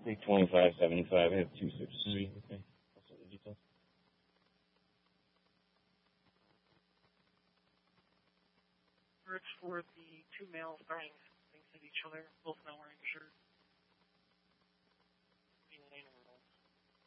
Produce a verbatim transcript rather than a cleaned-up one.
three twenty-five seventy-five. I have two six three. Okay. I'll send the details. Birds for the two males dying next to each other, both now are